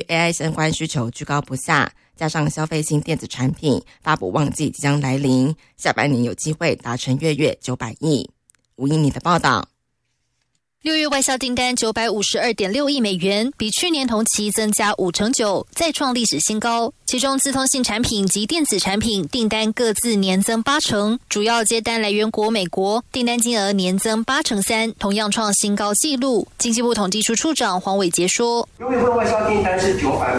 AI 相关需求居高不下，加上消费性电子产品发布旺季即将来临，下半年有机会达成月900亿。吴依妮的报道。 6月外销订单952.6亿美元，比去年同期增加5.9%，再创历史新高。其中资通信产品及电子产品订单各自年增8%，主要接单来源国美国，订单金额年增8.3%，同样创新高纪录。经济部统计处处长黄伟杰说 6月份外销订单是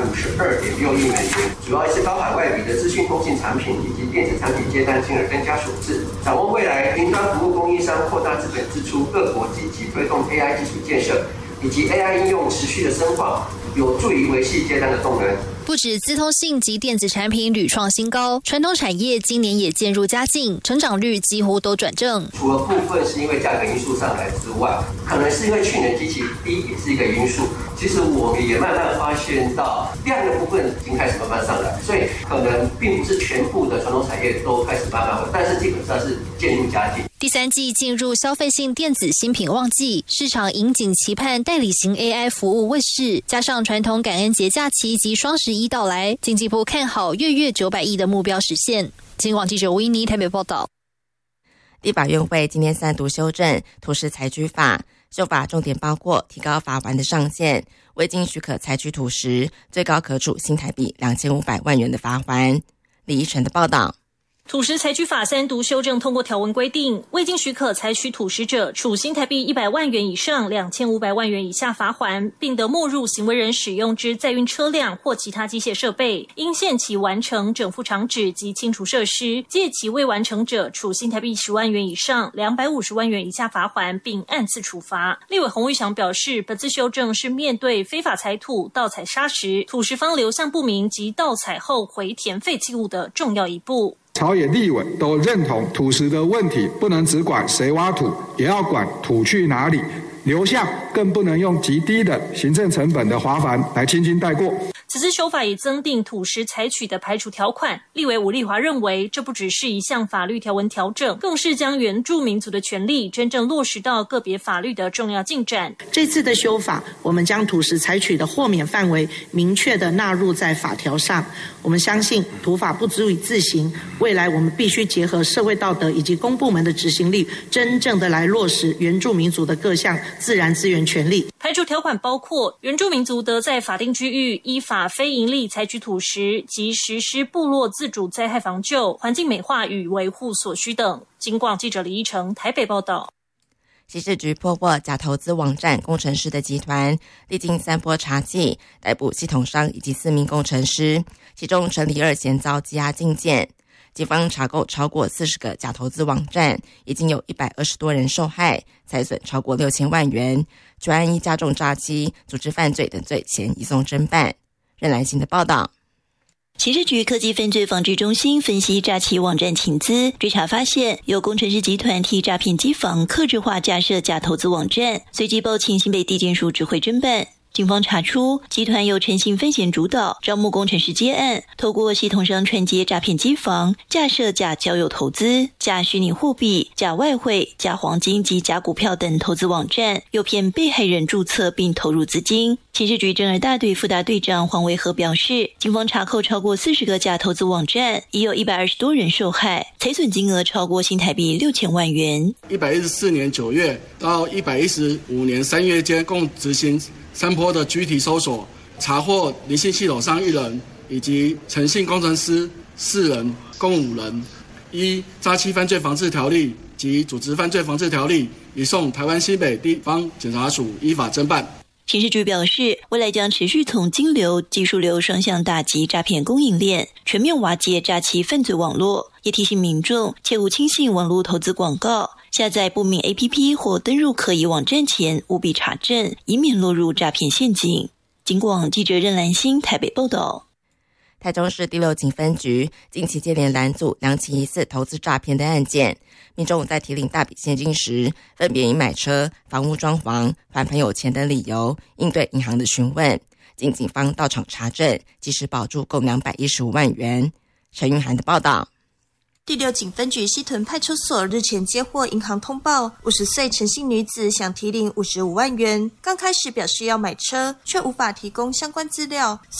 952.6亿美元，主要是高海外比的资讯通信产品以及电子产品接单金额增加数字。掌握未来云端服务供应商扩大资本支出，各国积极推动AI 基础建设以及 AI 应用持续的深化，有助于维系接单的动能。 不止资通信及电子产品屡创新高，传统产业今年也渐入佳境，成长率几乎都转正。 除了部分是因为价格因素上来之外，可能是因为去年基期低也是一个因素。其实我们也慢慢发现到量的部分已经开始慢慢上来，所以可能并不是全部的传统产业都开始慢慢回，但是基本上是渐入佳境。 第三季进入消费性电子新品旺季，市场引颈期盼代理型 AI 服务问世，加上传统感恩节假期及双11到来，经济部看好月900亿的目标实现。金广记者吴依妮台北报道。 立法院会今天3读修正土石采取法，修法重点包括提高罚锾的上限，未经许可采取土石，最高可处新台币2500万元的罚锾。李依晨的报道。 土石采取法3读修正通过条文规定，未经许可采取土石者，处新台币100万元以上2500万元以下罚锾，并得没入行为人使用之载运车辆或其他机械设备，应限期完成整副厂址及清除设施，届期未完成者，处新台币10万元以上250万元以下罚锾，并按次处罚。立委洪玉祥表示，本次修正是面对非法采土、盗采砂石、土石方流向不明及盗采后回填废弃物的重要一步。 朝野立委都认同土石的问题不能只管谁挖土，也要管土去哪里，流向更不能用极低的行政成本的罚锾来轻轻带过。 此次修法已增订土石采取的排除条款，立委吴丽华认为，这不只是一项法律条文调整，更是将原住民族的权利真正落实到个别法律的重要进展。 这次的修法，我们将土石采取的豁免范围明确的纳入在法条上。我们相信土法不足以自行，未来我们必须结合社会道德以及公部门的执行力，真正的来落实原住民族的各项自然资源权利。 排除条款包括原住民族得在法定区域依法非营利采取土石及实施部落自主灾害防救、环境美化与维护所需等。警广记者李依成台北报道。 刑事局破获假投资网站工程师的集团，历经3波查缉，逮捕系统商以及4名工程师，其中陈李二嫌遭羁押禁见。警方查购超过40个假投资网站，已经有120多人受害，财损超过6000万元。专案依加重诈欺、组织犯罪等罪嫌移送侦办。任兰心的报道。 刑事局科技犯罪防治中心分析诈欺网站情资，追查发现有工程师集团替诈骗机房客制化架设假投资网站，随即报请新北地检署指挥侦办。警方查出，集团由陈姓分嫌主导，招募工程师接案，透过系统商串接诈骗机房，架设假交友投资、假虚拟货币、假外汇、假黄金及假股票等投资网站，诱骗被害人注册并投入资金。刑事局侦2大队副大队长黄维和表示，警方查扣超过40个假投资网站，已有120多人受害，财损金额超过新台币6000万元。 114年9月到115年3月间，共执行3波的具体搜索，查获林姓系统商1人以及陈姓工程师4人，共5人。依诈欺犯罪防治条例及组织犯罪防治条例，移送台湾新北地方检察署依法侦办。 刑事局表示，未来将持续从金流、技术流双向打击诈骗供应链，全面瓦解诈欺犯罪网络，也提醒民众切勿轻信网络投资广告，下载不明 APP 或登入可疑网站前务必查证，以免落入诈骗陷阱。警广记者任兰心台北报道。 台中市第6警分局近期接连拦阻2起疑似投资诈骗的案件，民众在提领大笔现金时，分别以买车、房屋装潢、还朋友钱等理由应对银行的询问，经警方到场查证，及时保住共215万元。陈云涵的报道。 第6警分局西屯派出所日前接获银行通报，50岁陈姓女子想提领55万元，刚开始表示要买车，却无法提供相关资料。